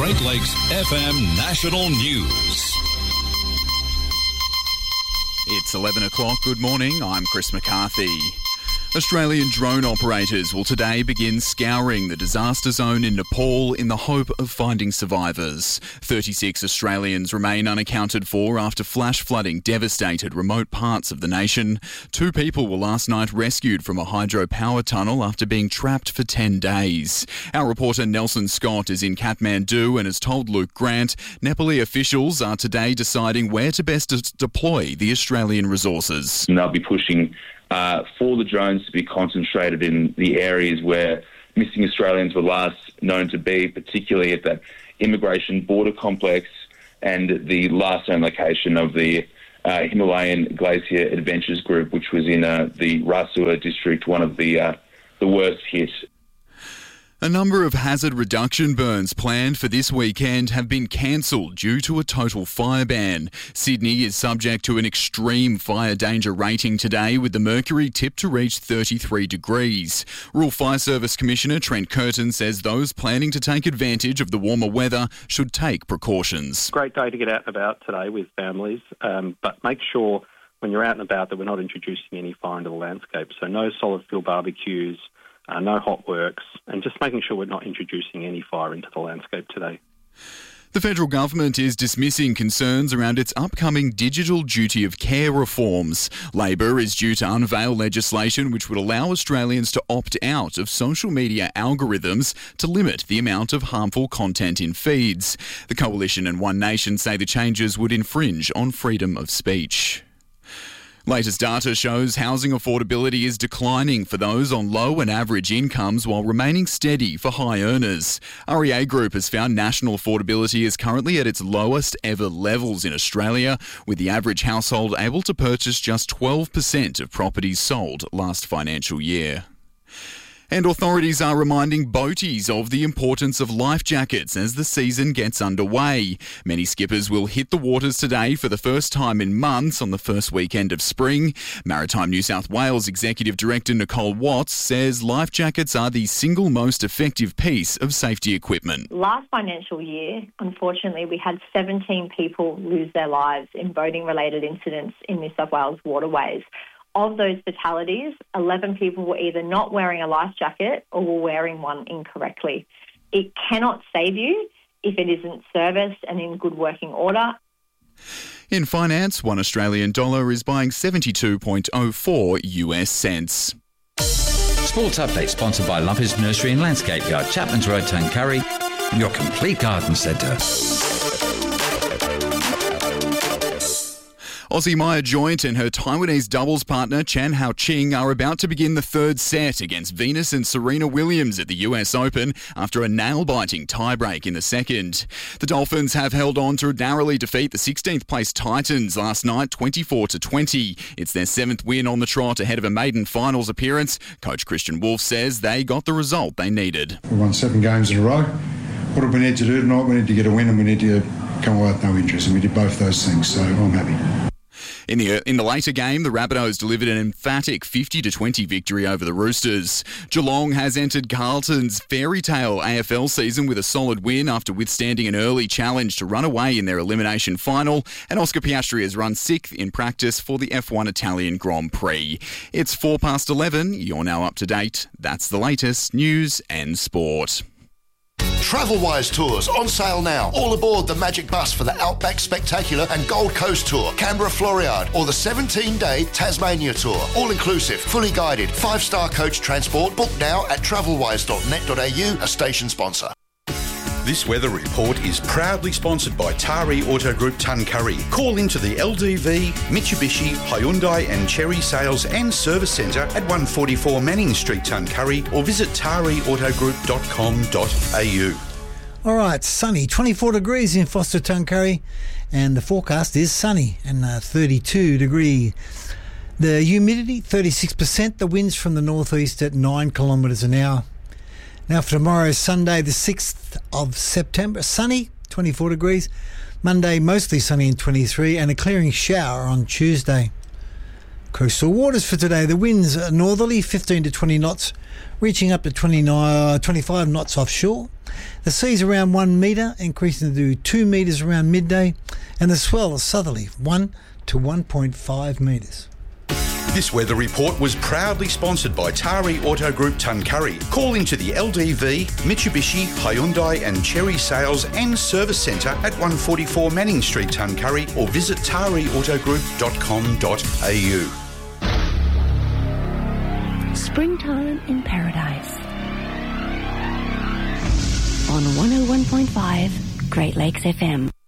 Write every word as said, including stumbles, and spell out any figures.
Great Lakes F M National News. It's eleven o'clock. Good morning. I'm Chris McCarthy. Australian drone operators will today begin scouring the disaster zone in Nepal in the hope of finding survivors. thirty-six Australians remain unaccounted for after flash flooding devastated remote parts of the nation. Two people were last night rescued from a hydropower tunnel after being trapped for ten days. Our reporter Nelson Scott is in Kathmandu and has told Luke Grant Nepali officials are today deciding where to best de- deploy the Australian resources. And they'll be pushing Uh, for the drones to be concentrated in the areas where missing Australians were last known to be, particularly at that immigration border complex and the last known location of the uh, Himalayan Glacier Adventures Group, which was in uh, the Rasua district, one of the uh, the worst hit. A number of hazard reduction burns planned for this weekend have been cancelled due to a total fire ban. Sydney is subject to an extreme fire danger rating today, with the mercury tipped to reach thirty-three degrees. Rural Fire Service Commissioner Trent Curtin says those planning to take advantage of the warmer weather should take precautions. Great day to get out and about today with families, um, but make sure when you're out and about that we're not introducing any fire into the landscape. So no solid fuel barbecues, Uh, no hot works, and just making sure we're not introducing any fire into the landscape today. The federal government is dismissing concerns around its upcoming digital duty of care reforms. Labor is due to unveil legislation which would allow Australians to opt out of social media algorithms to limit the amount of harmful content in feeds. The Coalition and One Nation say the changes would infringe on freedom of speech. Latest data shows housing affordability is declining for those on low and average incomes while remaining steady for high earners. R E A Group has found national affordability is currently at its lowest ever levels in Australia, with the average household able to purchase just twelve percent of properties sold last financial year. And authorities are reminding boaties of the importance of life jackets as the season gets underway. Many skippers will hit the waters today for the first time in months on the first weekend of spring. Maritime New South Wales Executive Director Nicole Watts says life jackets are the single most effective piece of safety equipment. Last financial year, unfortunately, we had seventeen people lose their lives in boating-related incidents in New South Wales waterways. Of those fatalities, eleven people were either not wearing a life jacket or were wearing one incorrectly. It cannot save you if it isn't serviced and in good working order. In finance, one Australian dollar is buying seventy-two point oh four U S cents. Sports Update sponsored by Lumpers Nursery and Landscape Yard, Chapman's Road, Tuncurry, your complete garden centre. Aussie Maya Joint and her Taiwanese doubles partner Chan Hao Ching are about to begin the third set against Venus and Serena Williams at the U S Open after a nail-biting tiebreak in the second. The Dolphins have held on to narrowly defeat the sixteenth place Titans last night twenty-four to twenty. It's their seventh win on the trot ahead of a maiden finals appearance. Coach Christian Wolf says they got the result they needed. We won seven games in a row. What did we need to do tonight? We need to get a win and we need to come away with no injuries, and we did both those things, so I'm happy. In the in the later game, the Rabbitohs delivered an emphatic fifty to twenty victory over the Roosters. Geelong has entered Carlton's fairy tale A F L season with a solid win after withstanding an early challenge to run away in their elimination final, and Oscar Piastri has run sixth in practice for the F one Italian Grand Prix. It's four past eleven. You're now up to date. That's the latest news and sport. TravelWise Tours on sale now. All aboard the Magic Bus for the Outback Spectacular and Gold Coast Tour, Canberra Floriade, or the seventeen-day Tasmania Tour. All inclusive, fully guided, five-star coach transport. Book now at travelwise dot net dot a u, a station sponsor. This weather report is proudly sponsored by Tari Auto Group Tuncurry. Call into the L D V, Mitsubishi, Hyundai and Chery Sales and Service Centre at one forty-four Manning Street, Tuncurry, or visit tari auto group dot com dot a u. All right, sunny, twenty-four degrees in Foster Tuncurry, and the forecast is sunny and uh, thirty-two degree. The humidity, thirty-six percent. The winds from the northeast at nine kilometres an hour. Now for tomorrow, Sunday the sixth of September, sunny, twenty-four degrees. Monday, mostly sunny and twenty-three, and a clearing shower on Tuesday. Coastal waters for today. The winds are northerly, fifteen to twenty knots, reaching up to twenty-nine, twenty-five knots offshore. The sea's around one metre, increasing to two metres around midday, and the swell is southerly, one to one point five metres. This weather report was proudly sponsored by Tari Auto Group Tuncurry. Call into the L D V, Mitsubishi, Hyundai and Cherry Sales and Service Centre at one forty-four Manning Street, Tuncurry, or visit tari auto group dot com dot a u. Springtime in Paradise. On one oh one point five Great Lakes F M.